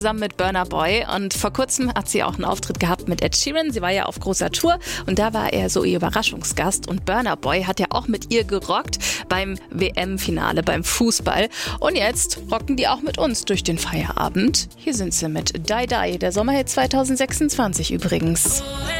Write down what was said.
Zusammen mit Burna Boy, und vor kurzem hat sie auch einen Auftritt gehabt mit Ed Sheeran. Sie war ja auf großer Tour und da war er so ihr Überraschungsgast, und Burna Boy hat ja auch mit ihr gerockt beim WM-Finale beim Fußball, und jetzt rocken die auch mit uns durch den Feierabend. Hier sind sie mit Die Die, der Sommerhit 2026 übrigens.